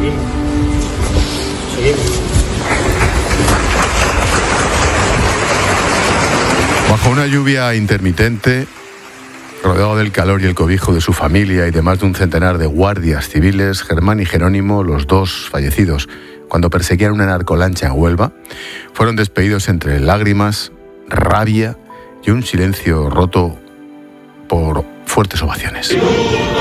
Seguimos. Bajo una lluvia intermitente, rodeado del calor y el cobijo de su familia y de más de un centenar de guardias civiles, Germán y Jerónimo, los dos fallecidos cuando perseguían una narcolancha en Huelva, fueron despedidos entre lágrimas, rabia y un silencio roto por fuertes ovaciones.